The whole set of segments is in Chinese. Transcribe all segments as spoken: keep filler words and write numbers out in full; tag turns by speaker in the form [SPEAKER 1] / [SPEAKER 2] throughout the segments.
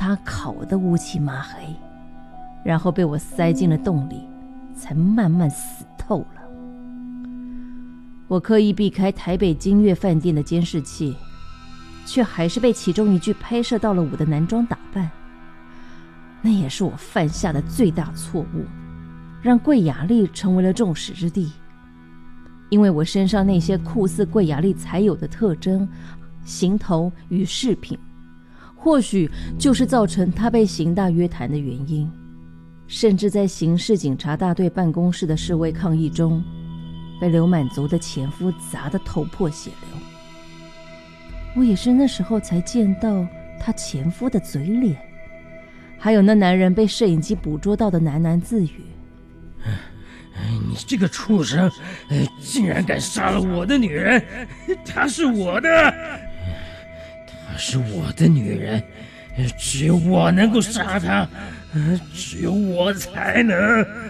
[SPEAKER 1] 他烤得乌漆麻黑，然后被我塞进了洞里，才慢慢死透了。我刻意避开台北金悦饭店的监视器，却还是被其中一具拍摄到了我的男装打扮。那也是我犯下的最大错误，让桂雅丽成为了众矢之的。因为我身上那些酷似桂雅丽才有的特征、行头与饰品，或许就是造成她被刑大约谈的原因。甚至在刑事警察大队办公室的示威抗议中，被刘满族的前夫砸得头破血流。我也是那时候才见到她前夫的嘴脸，还有那男人被摄影机捕捉到的喃喃自语：
[SPEAKER 2] 你这个畜生，竟然敢杀了我的女人！她是我的，她是我的女人，只有我能够杀她，只有我才能。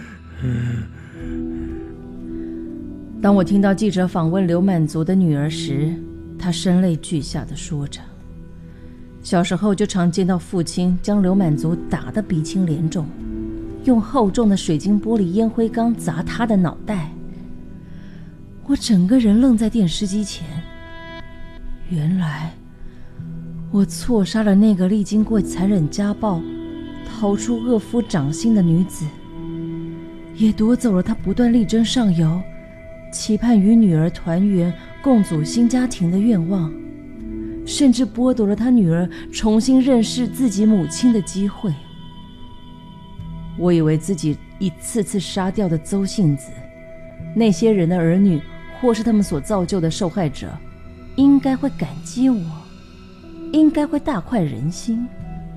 [SPEAKER 1] 当我听到记者访问刘满族的女儿时，她声泪俱下地说着，小时候就常见到父亲将刘满族打得鼻青脸肿，用厚重的水晶玻璃烟灰缸砸他的脑袋。我整个人愣在电视机前，原来我错杀了那个历经过残忍家暴逃出恶夫掌心的女子，也夺走了她不断力争上游，期盼与女儿团圆共组新家庭的愿望，甚至剥夺了她女儿重新认识自己母亲的机会。我以为自己一次次杀掉的邹姓子，那些人的儿女，或是他们所造就的受害者，应该会感激我，应该会大快人心。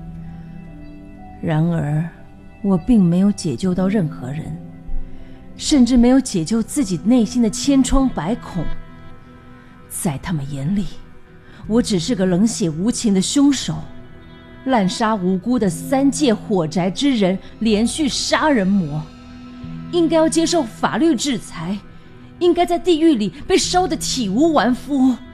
[SPEAKER 1] 然而我并没有解救到任何人，甚至没有解救自己内心的千疮百孔。在他们眼里，我只是个冷血无情的凶手，滥杀无辜的三界火宅之人，连续杀人魔，应该要接受法律制裁，应该在地狱里被烧得体无完肤。